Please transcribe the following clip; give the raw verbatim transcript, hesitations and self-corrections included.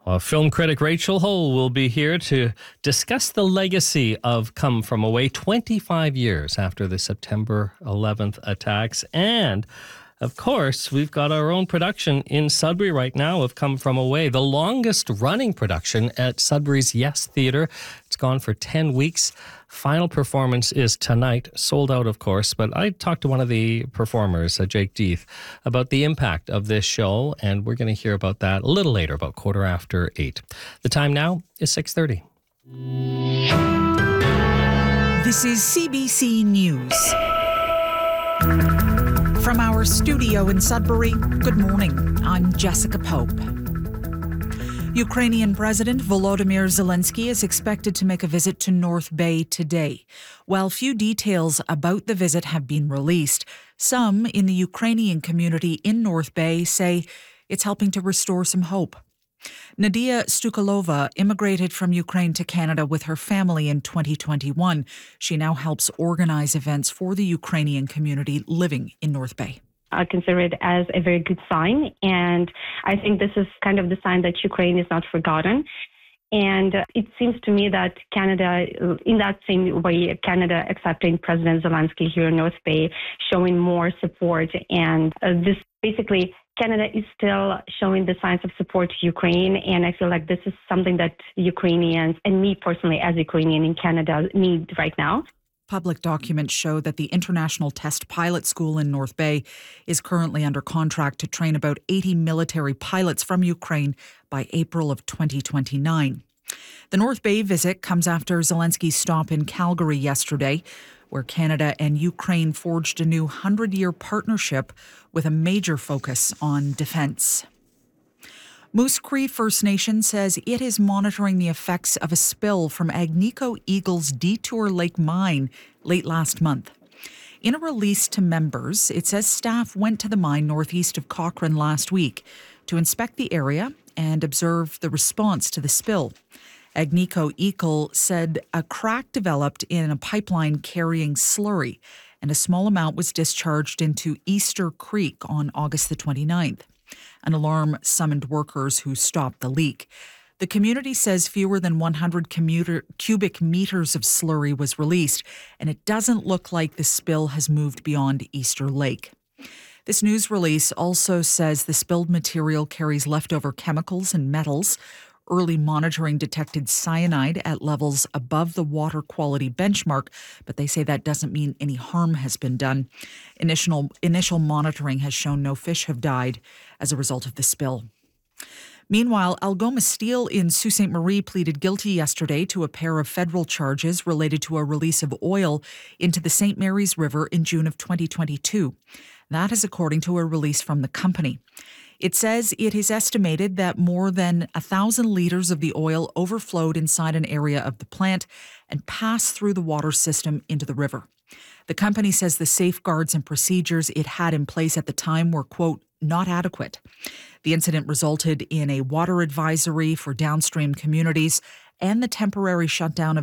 Uh, film critic Rachel Ho will be here to discuss the legacy of Come From Away twenty-five years after the September eleventh attacks. And, of course, we've got our own production in Sudbury right now of Come From Away, the longest running production at Sudbury's Yes Theatre. It's gone for ten weeks. Final performance is tonight, sold out, of course, but I talked to one of the performers, uh, Jake Deeth, about the impact of this show, and we're going to hear about that a little later, about quarter after eight. The time now is six thirty. This is C B C News. From our studio in Sudbury, good morning. I'm Jessica Pope. Ukrainian President Volodymyr Zelensky is expected to make a visit to North Bay today. While few details about the visit have been released, some in the Ukrainian community in North Bay say it's helping to restore some hope. Nadia Stukalova immigrated from Ukraine to Canada with her family in twenty twenty-one. She now helps organize events for the Ukrainian community living in North Bay. I consider it as a very good sign, and I think this is kind of the sign that Ukraine is not forgotten. And it seems to me that Canada, in that same way, Canada accepting President Zelensky here in North Bay, showing more support, and uh, this basically Canada is still showing the signs of support to Ukraine, and I feel like this is something that Ukrainians, and me personally as Ukrainian in Canada, need right now. Public documents show that the International Test Pilot School in North Bay is currently under contract to train about eighty military pilots from Ukraine by April of twenty twenty-nine. The North Bay visit comes after Zelensky's stop in Calgary yesterday, where Canada and Ukraine forged a new hundred-year partnership with a major focus on defence. Moose Cree First Nation says it is monitoring the effects of a spill from Agnico Eagle's Detour Lake mine late last month. In a release to members, it says staff went to the mine northeast of Cochrane last week to inspect the area and observe the response to the spill. Agnico Eagle said a crack developed in a pipeline carrying slurry, and a small amount was discharged into Easter Creek on August the twenty-ninth. An alarm summoned workers who stopped the leak. The community says fewer than one hundred commuter, cubic meters of slurry was released, and it doesn't look like the spill has moved beyond Easter Lake. This news release also says the spilled material carries leftover chemicals and metals. Early monitoring detected cyanide at levels above the water quality benchmark, but they say that doesn't mean any harm has been done. Initial, initial monitoring has shown no fish have died as a result of the spill. Meanwhile, Algoma Steel in Sault Ste. Marie pleaded guilty yesterday to a pair of federal charges related to a release of oil into the Saint Mary's River in June of twenty twenty-two. That is according to a release from the company. It says it is estimated that more than one thousand litres of the oil overflowed inside an area of the plant and passed through the water system into the river. The company says the safeguards and procedures it had in place at the time were, quote, not adequate. The incident resulted in a water advisory for downstream communities and the temporary shutdown of